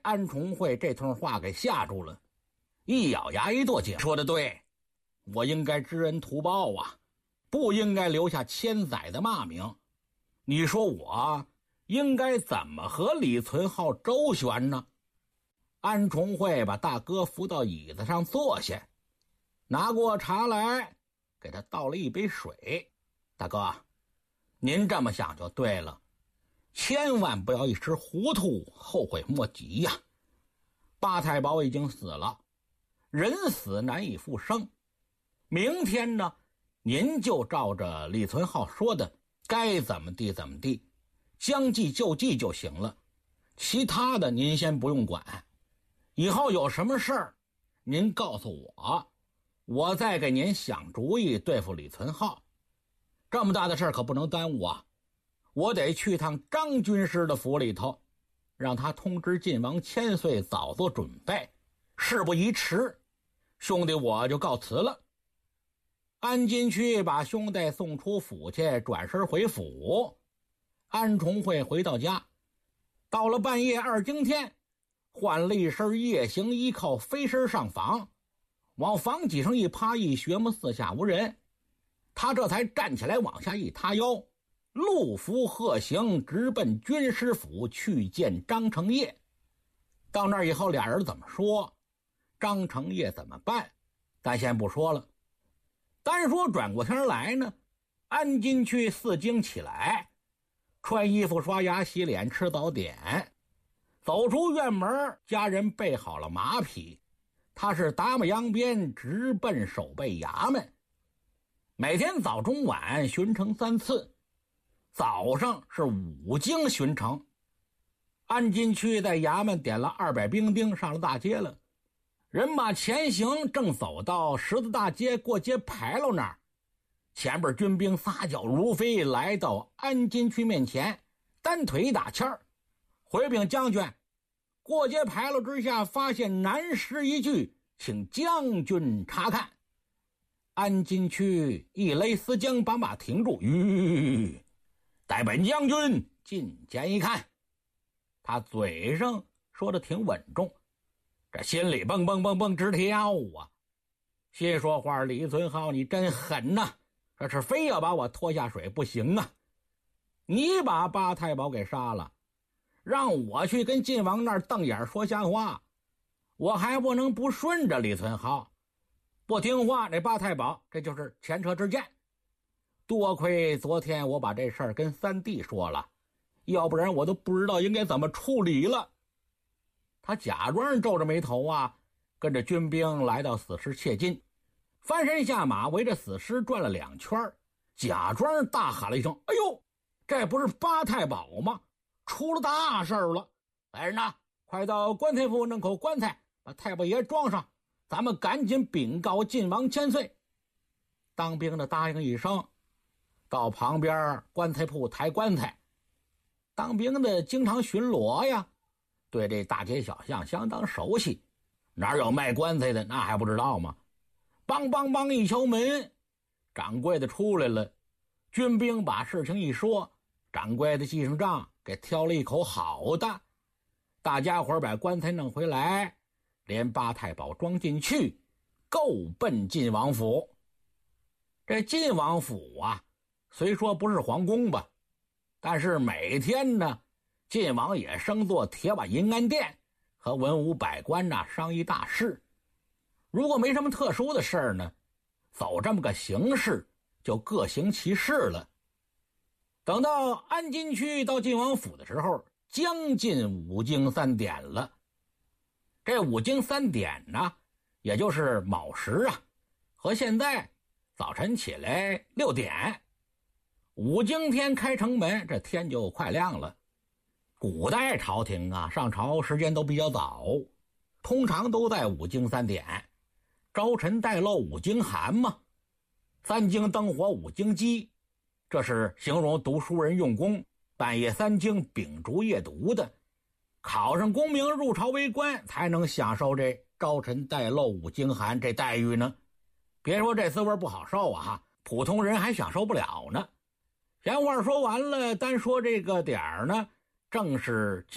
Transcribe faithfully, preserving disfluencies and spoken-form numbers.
安重会这通话给吓住了，一咬牙一跺脚，说得对，我应该知恩图报啊，不应该留下千载的骂名。你说我应该怎么和李存浩周旋呢？安重会把大哥扶到椅子上坐下，拿过茶来给他倒了一杯水。大哥，您这么想就对了，千万不要一时糊涂后悔莫及呀。八太保已经死了，人死难以复生，明天呢您就照着李存浩说的该怎么地怎么地，将计就计就行了，其他的您先不用管。以后有什么事儿您告诉我，我再给您想主意对付李存浩。这么大的事儿可不能耽误啊，我得去趟张军师的府里头，让他通知晋王千岁早做准备，事不宜迟。兄弟我就告辞了。安金区把兄弟送出府去，转身回府。安重会回到家，到了半夜二更天，换了一身夜行衣，靠飞身上房，往房脊上一趴，一学摸四下无人，他这才站起来往下一塌腰，路服鹤行，直奔军师府去见张承业。到那儿以后，俩人怎么说，张承业怎么办，咱先不说了。单说转过天来呢，安金去四更起来，穿衣服刷牙洗脸吃早点，走出院门，家人备好了马匹，他是打马扬鞭直奔守备衙门。每天早中晚巡城三次，早上是五更巡城。安金区在衙门点了二百兵丁，上了大街了，人马前行，正走到十字大街过街牌楼那儿，前边军兵撒脚如飞，来到安金区面前，单腿一打签儿，回禀将军，过街牌楼之下发现南诗一句，请将军查看。安金区一勒丝缰，把马停住，吁，待本将军近前一看。他嘴上说的挺稳重，这心里蹦蹦蹦蹦直跳啊，心说话，李存浩你真狠呐、啊，这是非要把我拖下水不行啊！你把八太保给杀了，让我去跟晋王那儿瞪眼说瞎话，我还不能不顺着李存浩，不听话那八太保这就是前车之鉴。多亏昨天我把这事儿跟三弟说了，要不然我都不知道应该怎么处理了。他假装皱着眉头啊，跟着军兵来到死尸切近，翻身下马，围着死尸转了两圈，假装大喊了一声，哎呦，这不是八太保吗？出了大事了！来人呐，快到棺材铺弄口棺材，把太保爷装上，咱们赶紧禀告晋王千岁。当兵的答应一声，到旁边棺材铺抬棺材。当兵的经常巡逻呀，对这大街小巷相当熟悉，哪有卖棺材的，那还不知道吗？梆梆梆一敲门，掌柜的出来了。军兵把事情一说，掌柜的记上账，给挑了一口好的。大家伙把棺材弄回来，连八太保装进去，够奔晋王府。这晋王府啊，虽说不是皇宫吧，但是每天呢，晋王也升坐铁瓦银安殿，和文武百官呐商议大事。如果没什么特殊的事儿呢，走这么个形式就各行其事了。等到安金区到晋王府的时候，将近五更三点了。这五更三点呢，也就是卯时啊，和现在早晨起来六点。五更天开城门，这天就快亮了。古代朝廷啊，上朝时间都比较早，通常都在五更三点。朝晨带漏五更寒嘛，三更灯火五更鸡，这是形容读书人用功，半夜三更秉烛夜读的。考上功名入朝为官，才能享受这朝晨带漏五更寒这待遇呢。别说这滋味不好受啊，普通人还享受不了呢。闲话说完了，单说这个点儿呢，正是